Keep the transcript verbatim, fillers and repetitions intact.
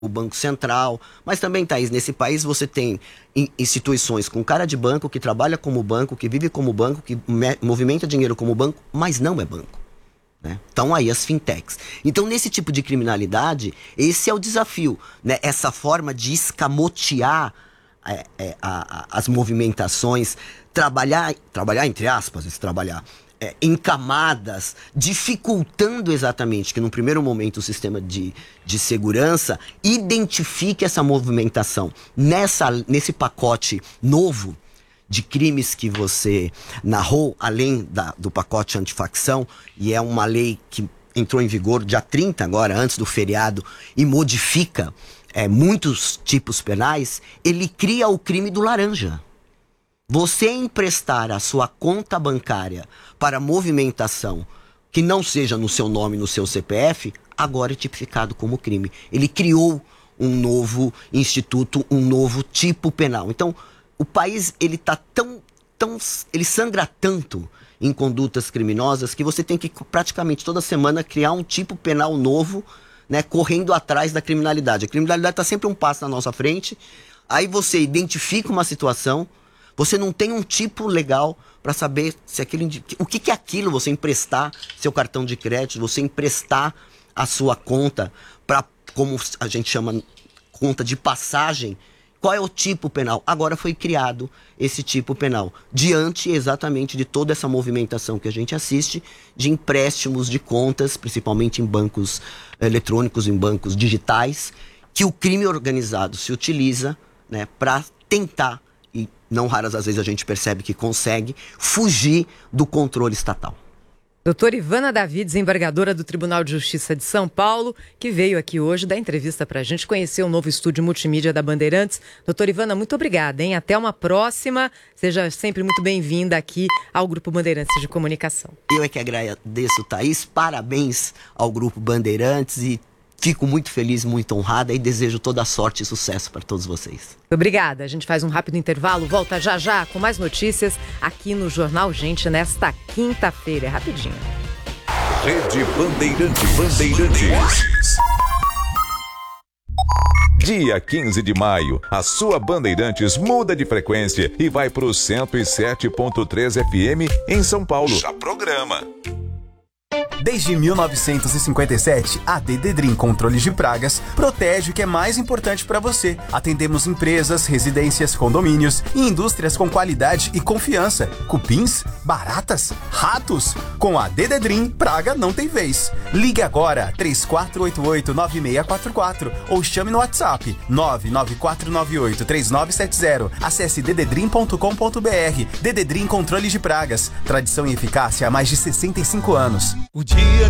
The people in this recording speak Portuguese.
o Banco Central, mas também, Thaís, nesse país você tem instituições com cara de banco, que trabalha como banco, que vive como banco, que movimenta dinheiro como banco, mas não é banco. Né? Então aí as fintechs. Então nesse tipo de criminalidade, esse é o desafio, né? Essa forma de escamotear é, é, a, a, as movimentações, trabalhar, trabalhar entre aspas, esse trabalhar, é, em camadas, dificultando exatamente que no primeiro momento o sistema de, de segurança identifique essa movimentação nessa, nesse pacote novo de crimes que você narrou, além da, do pacote antifacção, e é uma lei que entrou em vigor dia trinta agora, antes do feriado, e modifica é, muitos tipos penais, ele cria o crime do laranja. Você emprestar a sua conta bancária para movimentação que não seja no seu nome, no seu C P F, agora é tipificado como crime. Ele criou um novo instituto, um novo tipo penal. Então, o país, ele tá tão, tão, ele sangra tanto em condutas criminosas que você tem que praticamente toda semana criar um tipo penal novo, né, correndo atrás da criminalidade. A criminalidade está sempre um passo na nossa frente, aí você identifica uma situação, você não tem um tipo legal para saber se aquilo, o que, que é aquilo, você emprestar seu cartão de crédito, você emprestar a sua conta para, como a gente chama, conta de passagem. Qual é o tipo penal? Agora foi criado esse tipo penal, diante exatamente de toda essa movimentação que a gente assiste, de empréstimos de contas, principalmente em bancos eletrônicos, em bancos digitais, que o crime organizado se utiliza, né, para tentar, e não raras às vezes a gente percebe que consegue, fugir do controle estatal. Doutora Ivana Davi, desembargadora do Tribunal de Justiça de São Paulo, que veio aqui hoje dar entrevista para a gente, conhecer o novo estúdio multimídia da Bandeirantes. Doutora Ivana, muito obrigada, hein? Até uma próxima. Seja sempre muito bem-vinda aqui ao Grupo Bandeirantes de Comunicação. Eu é que agradeço, Thaís. Parabéns ao Grupo Bandeirantes e fico muito feliz, muito honrada e desejo toda a sorte e sucesso para todos vocês. Obrigada. A gente faz um rápido intervalo, volta já já com mais notícias aqui no Jornal Gente nesta quinta-feira. É rapidinho. Rede Bandeirantes. Bandeirantes. Dia quinze de maio, a sua Bandeirantes muda de frequência e vai para o cento e sete ponto três F M em São Paulo. Já programa. Desde mil novecentos e cinquenta e sete, a Dededrim Controles de Pragas protege o que é mais importante para você. Atendemos empresas, residências, condomínios e indústrias com qualidade e confiança. Cupins, baratas, ratos. Com a Dededrim, praga não tem vez. Ligue agora, três quatro oito oito, nove seis quatro quatro ou chame no WhatsApp nove nove quatro nove oito, três nove sete zero. Acesse dededrim ponto com ponto b r. Dededrim Controles de Pragas. Tradição e eficácia há mais de sessenta e cinco anos. O dia